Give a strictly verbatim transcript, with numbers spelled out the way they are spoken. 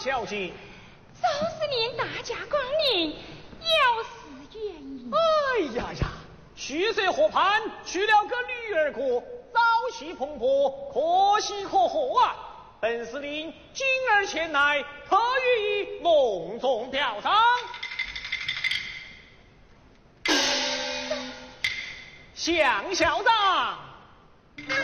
小姐。 赵司令大驾光临，有事原因。 哎呀呀，旭水河畔娶了个女儿国，朝气蓬勃，可喜可贺啊！本司令今儿前来，特予以隆重表彰。向校长。